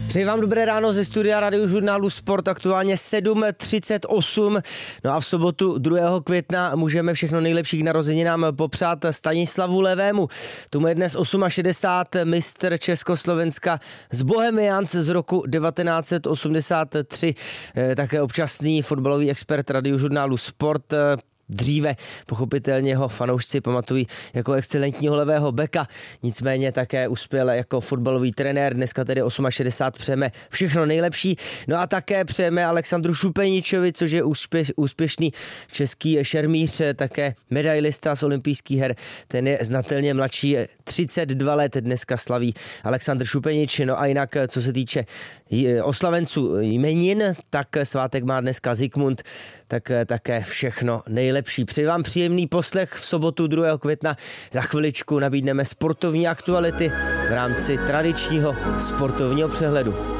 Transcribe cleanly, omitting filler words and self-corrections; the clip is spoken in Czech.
Přeji vám dobré ráno ze studia Radiožurnálu Sport, aktuálně 7:38. No a v sobotu 2. května můžeme všechno nejlepší k narozeninám popřát Stanislavu Levému. Tomu je dnes 68, mistr Československa z Bohemians z roku 1983, také občasný fotbalový expert Radiožurnálu Sport. Dříve pochopitelně ho fanoušci pamatují jako excelentního levého beka, nicméně také uspěl jako fotbalový trenér. Dneska tedy 68, přejeme všechno nejlepší. No a také přejeme Alexandru Šupeničovi, což je úspěšný český šermíř, také medailista z olympijských her. Ten je znatelně mladší, 32 let dneska slaví Alexandr Šupenič. No a jinak, co se týče oslavenců jmenin, tak svátek má dneska Zikmund, tak také všechno nejlepší. Přeji vám příjemný poslech v sobotu 2. května. Za chviličku nabídneme sportovní aktuality v rámci tradičního sportovního přehledu.